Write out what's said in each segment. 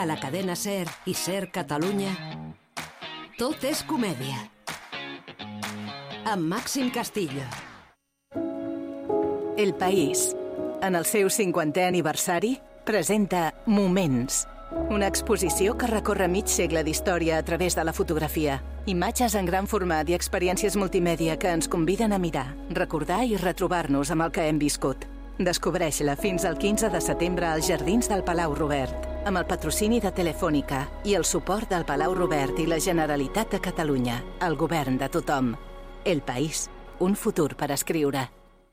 a la cadena SER i SER Catalunya, Tot és comèdia, amb Màxim Castillo. El País, en el seu 50è aniversari, presenta Moments, una exposició que recorre mig segle d'història a través de la fotografia. Imatges en gran format i experiències multimèdia que ens conviden a mirar, recordar i retrobar-nos amb el que hem viscut. Descobreix-la fins al 15 de setembre als Jardins del Palau Robert, amb el patrocini de Telefònica i el suport del Palau Robert i la Generalitat de Catalunya, el govern de tothom. El País, un futur per escriure.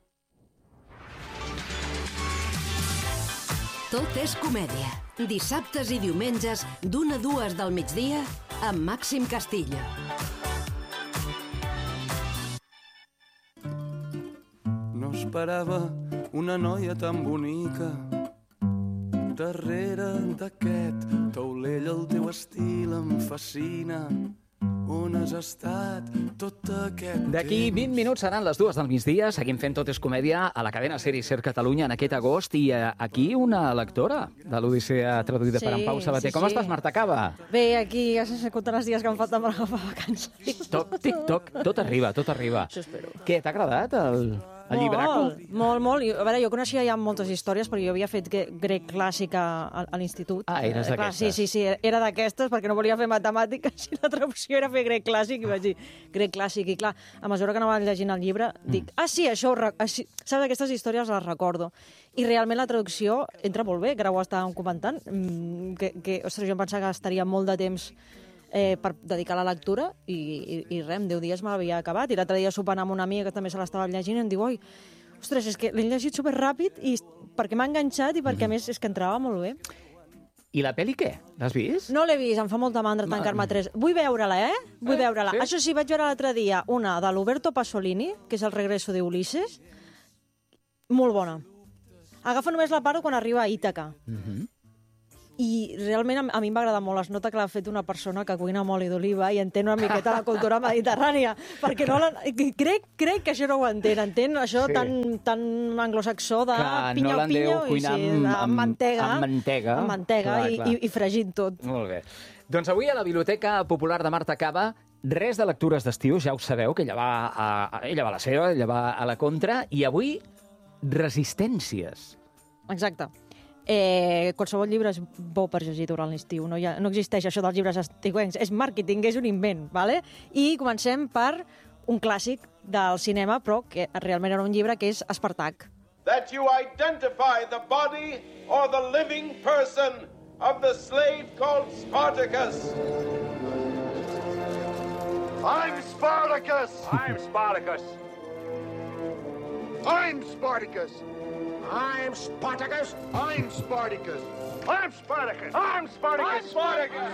Tot és comèdia. Dissabtes i diumenges, d'1 a 2 del migdia, amb Màxim Castillo. No esperava una noia tan bonica. Darrere d'aquest taulell el teu estil em fascina. On has estat tot aquest D'aquí 20 minuts seran les 2 del migdia. Seguim fent Tot és comèdia a la cadena SER i SER Catalunya en aquest agost. I aquí una lectora de l'Odissea traduïda per en Pau Sabater. Com estàs, Marta Cava? Bé, aquí ja s'ha comptat els dies que em falten per agafar vacances. Tic-toc, tic-toc, tot arriba, tot arriba. Això espero. Què, t'ha agradat el llibraco? Molt. A veure, jo coneixia ja moltes històries perquè jo havia fet grec clàssic a l'institut. Ah, eres d'aquestes. Sí, era d'aquestes perquè no volia fer matemàtiques i la traducció era fer grec clàssic i vaig dir grec clàssic. I clar, a mesura que anava llegint el llibre, dic, sí, això, saps, aquestes històries les recordo. I realment la traducció entra molt bé, que ara ho estàvem comentant, ostres, jo em pensava que estaria molt de temps per dedicar a la lectura i res, en 10 dies me l'havia acabat. I l'altre dia sopant amb una amiga que també se l'estava llegint i em diu, oi, ostres, és que l'he llegit superràpid i perquè m'ha enganxat i perquè a més és que entrava molt bé. I la pel·li què? L'has vist? No l'he vist, em fa molta mandra tancar-me 3. Vull veure-la, Vull veure-la. Sí? Això sí, vaig veure l'altre dia una de l'Uberto Pasolini, que és El regreso de Ulises. Molt bona. Agafa només la part quan arriba a Ítaca. I realment a mi em va agradar molt. Es nota que l'ha fet una persona que cuina amb oli d'oliva i entén una miqueta la cultura mediterrània, perquè crec que això no ho entén. Entén això tan anglosaxó de pinya-pinya amb mantega. Amb mantega i fregint tot. Molt bé. Doncs avui a la Biblioteca Popular de Marta Cava, res de lectures d'estiu, ja ho sabeu, que ella va a la seva, ella va a la contra, i avui resistències. Exacte. Qualsevol llibre és bo per llegir durant l'estiu. No existeix això dels llibres estiuencs. És màrqueting, és un invent. ¿Vale? I comencem per un clàssic del cinema, però que realment era un llibre, que és Espartac. That you identify the body or the living person of the slave called Spartacus. I'm Spartacus! I'm Spartacus! I'm Spartacus! I'm Spartacus! I'm Spartacus! I'm Spartacus! I'm Spartacus! I'm Spartacus!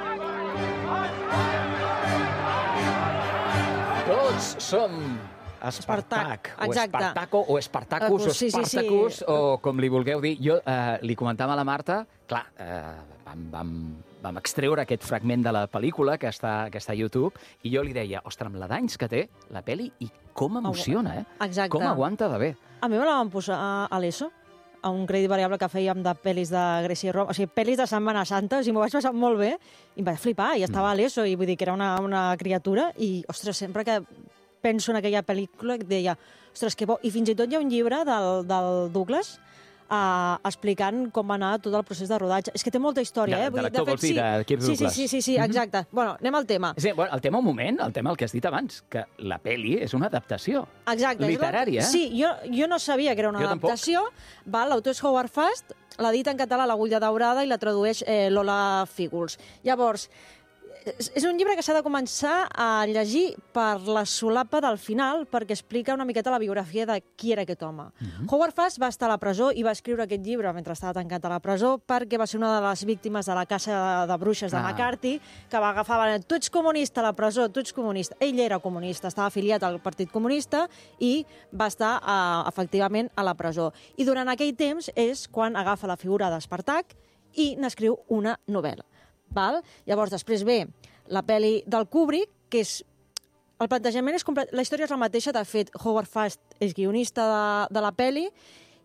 Tots som Espartac, o Espartaco, o Espartacus, o Spartacus, o com li vulgueu dir. Jo li comentava a la Marta, clar, vam extreure aquest fragment de la pel·lícula que està a YouTube, i jo li deia, ostres, amb la d'anys que té la pel·li, i com emociona, Exacte. Com aguanta de bé. A mi me la van posar a l'ESO, a un crèdit variable que fèiem de pel·lis de Grècia i Roma, o sigui, pel·lis de Setmana Santa, o sigui, m'ho vaig passar molt bé, i em vaig flipar, i estava a l'ESO, i vull dir que era una criatura, i, ostres, sempre que penso en aquella pel·lícula, deia, ostres, que bo, i fins i tot hi ha un llibre del Douglas, explicant com va anar tot el procés de rodatge. És que té molta història, De l'actor, vols dir, de Kirk Douglas. Sí, exacte. Bueno, anem al tema. Sí, bueno, el tema, un moment, el que has dit abans, que la pel·li és una adaptació. Exacte. Literària. Sí, jo no sabia que era una adaptació. L'autor és Howard Fast, l'edita en català l'Agulla Daurada i la tradueix Lola Fígols. Llavors, és un llibre que s'ha de començar a llegir per la solapa del final, perquè explica una miqueta la biografia de qui era aquest home. Howard Fast va estar a la presó i va escriure aquest llibre mentre estava tancat a la presó perquè va ser una de les víctimes de la caça de bruixes de McCarthy, que va agafar, tu ets comunista a la presó, tu ets comunista. Ell era comunista, estava afiliat al Partit Comunista i va estar, efectivament, a la presó. I durant aquell temps és quan agafa la figura d'Espartac i n'escriu una novel·la. Val? Llavors, després ve la pel·li del Kubrick, que és... El plantejament és complet... La història és la mateixa, de fet, Howard Fast és guionista de la pel·li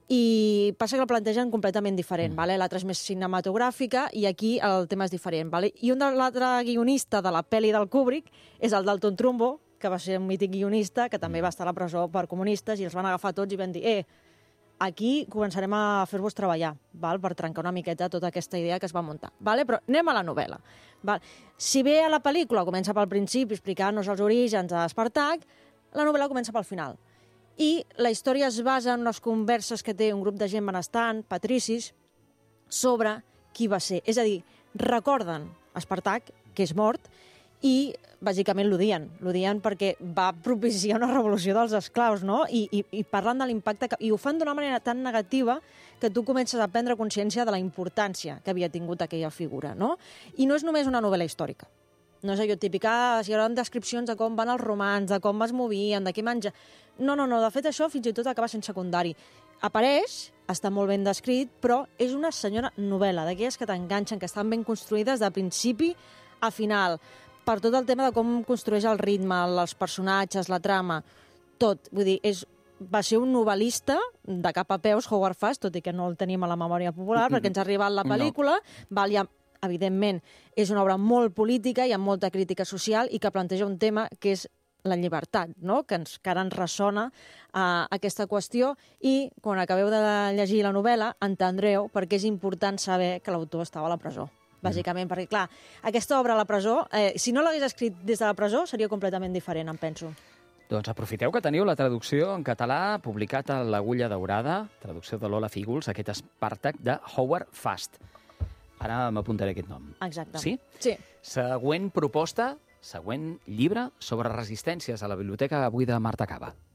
i passa que el plantegen completament diferent. Vale? L'altra és més cinematogràfica i aquí el tema és diferent. Vale? I l'altre guionista de la pel·li del Kubrick és el Dalton Trumbo, que va ser un mític guionista, que també va estar a la presó per comunistes, i els van agafar tots i van dir aquí començarem a fer-vos treballar, val? Per trencar una miqueta tota aquesta idea que es va muntar. Vale? Però anem a la novel·la. Val? Si bé a la pel·lícula comença pel principi explicant-nos els orígens d'Espartac, la novel·la comença pel final. I la història es basa en unes converses que té un grup de gent benestant, patricis, sobre qui va ser. És a dir, recorden Espartac, que és mort, i bàsicament l'odien perquè va propiciar una revolució dels esclaus, no? I parlen de l'impacte, i ho fan d'una manera tan negativa que tu comences a prendre consciència de la importància que havia tingut aquella figura, no? I no és només una novel·la històrica. No és allò típic, si hi haurà descripcions de com van els romans, de com es movien, de què menja... No, de fet això fins i tot acaba sent secundari. Apareix, està molt ben descrit, però és una senyora novel·la, d'aquelles que t'enganxen, que estan ben construïdes de principi a final, per tot el tema de com construeix el ritme, els personatges, la trama, tot. Vull dir, va ser un novel·lista de cap a peus, Howard Fast, tot i que no el tenim a la memòria popular, perquè ens ha arribat la pel·lícula, evidentment, és una obra molt política i amb molta crítica social i que planteja un tema que és la llibertat, no? Que ara ens ressona aquesta qüestió, i quan acabeu de llegir la novel·la entendreu per què és important saber que l'autor estava a la presó. Bàsicament, perquè, clar, aquesta obra a la presó, si no l'hagués escrit des de la presó, seria completament diferent, em penso. Doncs aprofiteu que teniu la traducció en català publicat a l'Agulla Daurada, traducció de Lola Fígols, aquest Espartac de Howard Fast. Ara m'apuntaré aquest nom. Exacte. Sí? Sí. Següent proposta, següent llibre sobre resistències a la biblioteca avui de Marta Cava.